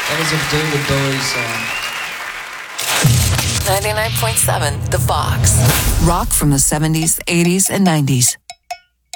That was a David Bowie song. 99.7 The Fox. Rock from the 70s, 80s, and 90s.